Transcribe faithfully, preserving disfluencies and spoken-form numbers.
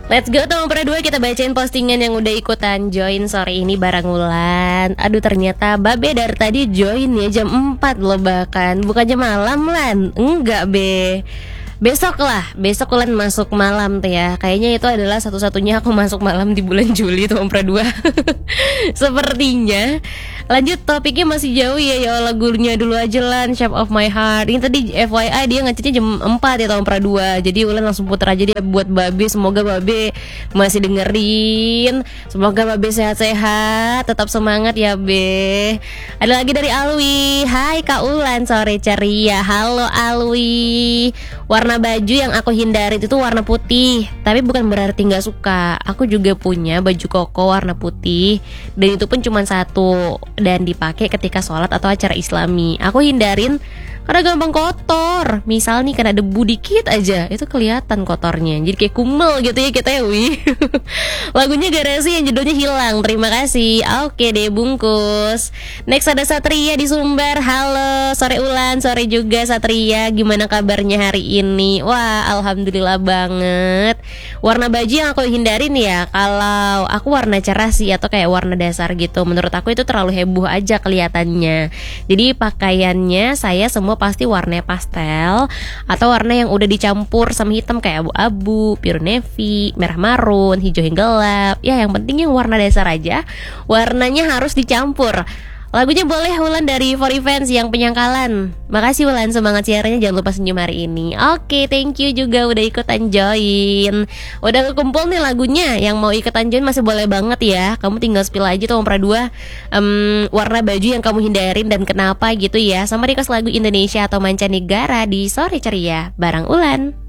Let's go nomor dua, kita bacain postingan yang udah ikutan join sore ini bareng Wulan. Aduh ternyata Babe dari tadi join ya jam empat loh bahkan. Bukannya malam Lan? Enggak be. Besok lah, besok Wulan masuk malam tuh ya. Kayaknya itu adalah satu-satunya aku masuk malam di bulan Juli tuh nomor dua. Sepertinya. Lanjut topiknya masih jauh ya. Ya lagunya dulu aja Lan, Shape of My Heart. Ini tadi F Y I dia ngechatnya jam empat ya tahun pra dua. Jadi Ulan langsung puter aja dia buat Babe. Semoga Babe masih dengerin. Semoga Babe sehat-sehat, tetap semangat ya Be. Ada lagi dari Alwi. Hai Kak Ulan, sore ceria. Halo Alwi. Warna baju yang aku hindari itu warna putih. Tapi bukan berarti gak suka. Aku juga punya baju koko warna putih. Dan itu pun cuma satu, dan dipakai ketika sholat atau acara islami. Aku hindarin karena gampang kotor. Misal nih kena debu dikit aja, itu kelihatan kotornya. Jadi kayak kumel gitu ya kita ya Wi. Lagunya Garasi yang judulnya Hilang. Terima kasih. Oke deh bungkus. Next ada Satria di Sumber. Halo, sore Ulan, sore juga Satria. Gimana kabarnya hari ini? Wah, alhamdulillah banget. Warna baju yang aku hindarin ya, kalau aku warna cerah sih atau kayak warna dasar gitu. Menurut aku itu terlalu heboh aja kelihatannya. Jadi pakaiannya saya semua pasti warna pastel atau warna yang udah dicampur sama hitam kayak abu-abu, biru navy, merah marun, hijau yang gelap. Ya yang penting yang warna dasar aja, warnanya harus dicampur. Lagunya boleh Wulan dari For Events yang Penyangkalan. Makasih Wulan, semangat siarannya, jangan lupa senyum hari ini. Oke, thank you juga udah ikutan join. Udah kekumpul nih lagunya. Yang mau ikutan join masih boleh banget ya. Kamu tinggal spill aja tuh nomor dua um, warna baju yang kamu hindarin dan kenapa gitu ya. Sama request lagu Indonesia atau mancanegara di Sore Ceria bareng Ulan.